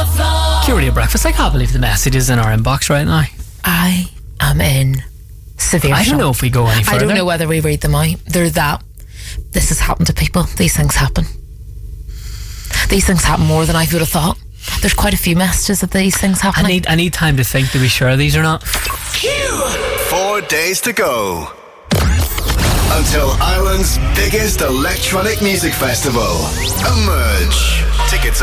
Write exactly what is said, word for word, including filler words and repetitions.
Curia Breakfast, I can't believe the message is in our inbox right now. I am in severe I don't shock. know if we go any further. I don't know whether we read them out. They're that. This has happened to people. These things happen. These things happen more than I would have thought. There's quite a few messages of these things happening. I need I need time to think to be sure these are not. Four days to go until Ireland's biggest electronic music festival, Emerge. Tickets